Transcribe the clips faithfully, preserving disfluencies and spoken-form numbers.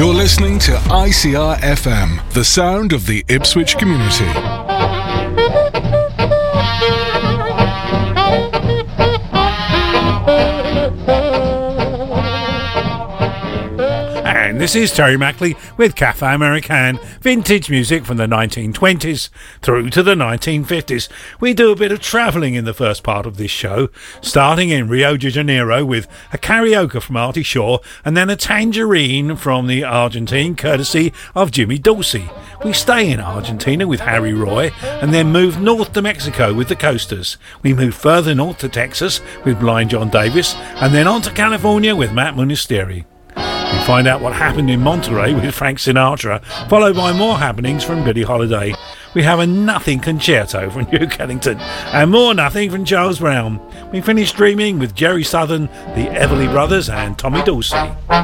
You're listening to I C R F M, the sound of the Ipswich community. And this is Terry Mackley with Cafe American, vintage music from the nineteen twenties through to the nineteen fifties. We do a bit of travelling in the first part of this show, starting in Rio de Janeiro with a karaoke from Artie Shaw and then a tangerine from the Argentine, courtesy of Jimmy Dorsey. We stay in Argentina with Harry Roy and then move north to Mexico with the Coasters. We move further north to Texas with Blind John Davis and then on to California with Matt Munisteri. We find out what happened in Monterey with Frank Sinatra, followed by more happenings from Billie Holiday. We have a Nothing concerto from Duke Ellington, and more Nothing from Charles Brown. We finish dreaming with Jerry Southern, the Everly Brothers, and Tommy Dorsey.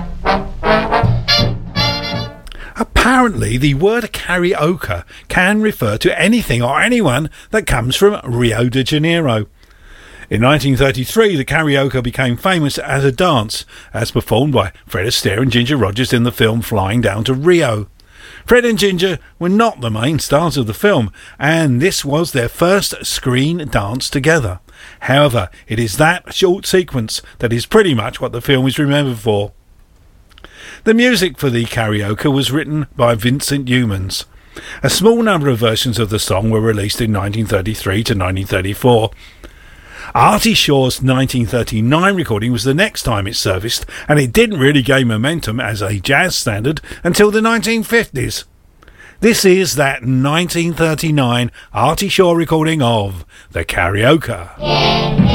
Apparently, the word karaoke can refer to anything or anyone that comes from Rio de Janeiro. In nineteen thirty-three, the karaoke became famous as a dance, as performed by Fred Astaire and Ginger Rogers in the film Flying Down to Rio. Fred and Ginger were not the main stars of the film, and this was their first screen dance together. However, it is that short sequence that is pretty much what the film is remembered for. The music for the karaoke was written by Vincent Youmans. A small number of versions of the song were released in nineteen thirty-three to nineteen thirty-four. Artie Shaw's nineteen thirty-nine recording was the next time it surfaced, and it didn't really gain momentum as a jazz standard until the nineteen fifties. This is that nineteen thirty-nine Artie Shaw recording of the karaoke.